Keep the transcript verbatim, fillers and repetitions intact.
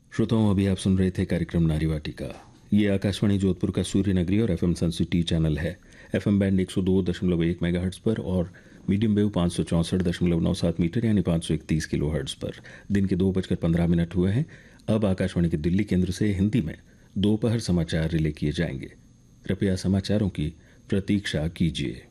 श्रोताओं, अभी आप सुन रहे थे कार्यक्रम नारी वाटिका। ये आकाशवाणी जोधपुर का सूर्य नगरी और एफएम सन सिटी चैनल है। एफएम बैंड एक सौ दो दशमलव एक मेगाहर्ट्ज पर और मीडियम वेव पाँच सौ चौंसठ दशमलव नौ सात मीटर यानी पाँच सौ इकतीस किलो हर्ट्ज पर। दिन के दो बजकर पंद्रह मिनट हुए हैं। अब आकाशवाणी के दिल्ली केंद्र से हिंदी में दोपहर समाचार रिले किए जाएंगे। कृपया समाचारों की प्रतीक्षा कीजिए।